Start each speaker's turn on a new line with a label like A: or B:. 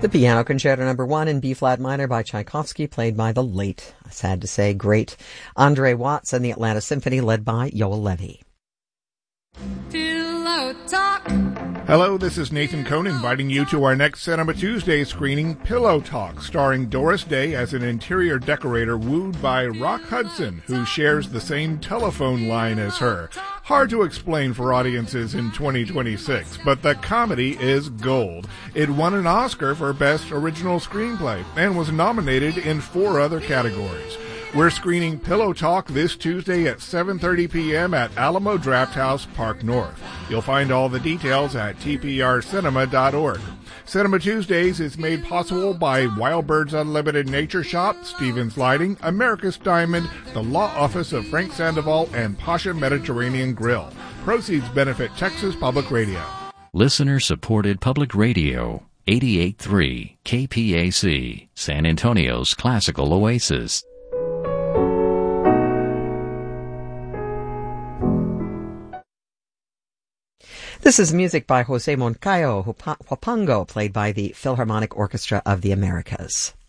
A: The Piano Concerto No. 1 in B-flat minor by Tchaikovsky, played by the late, sad to say, great Andre Watts, and the Atlanta Symphony, led by Yoel Levy.
B: Pillow Talk.
C: Hello, this is Nathan Cohn inviting you to our next Cinema Tuesday screening, Pillow Talk, starring Doris Day as an interior decorator wooed by Rock Hudson, who shares the same telephone line as her. Hard to explain for audiences in 2026, but the comedy is gold. It won an Oscar for Best Original Screenplay and was nominated in 4 other categories. We're screening Pillow Talk this Tuesday at 7:30 p.m. at Alamo Drafthouse, Park North. You'll find all the details at tprcinema.org. Cinema Tuesdays is made possible by Wild Birds Unlimited Nature Shop, Stevens Lighting, America's Diamond, the Law Office of Frank Sandoval, and Pasha Mediterranean Grill. Proceeds benefit Texas Public Radio.
D: Listener-supported public radio, 88.3 KPAC, San Antonio's classical oasis.
A: This is music by Jose Moncayo Huapango, played by the Philharmonic Orchestra of the Americas.